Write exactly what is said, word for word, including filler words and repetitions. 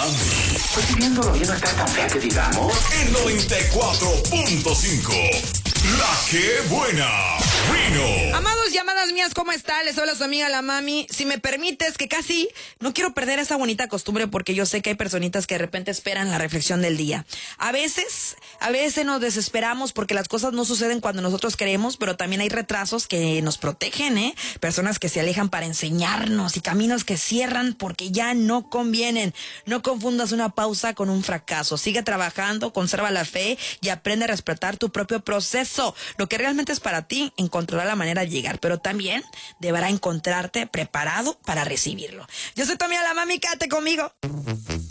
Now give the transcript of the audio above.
mami. Pues viéndolo bien no está tan fea que digamos. En noventa y cuatro punto cinco. La que buena. Rino. Amados y amadas mías, ¿cómo están? Les habla su amiga la mami. Si me permites, que casi no quiero perder esa bonita costumbre porque yo sé que hay personitas que de repente esperan la reflexión del día. A veces, a veces nos desesperamos porque las cosas no suceden cuando nosotros queremos, pero también hay retrasos que nos protegen, ¿eh? Personas que se alejan para enseñarnos y caminos que cierran porque ya no convienen. No confundas una pausa con un fracaso. Sigue trabajando, conserva la fe y aprende a respetar tu propio proceso. Lo que realmente es para ti, encontrará la manera de llegar, pero también deberá encontrarte preparado para recibirlo. Yo soy tu amiga la mami, quédate conmigo.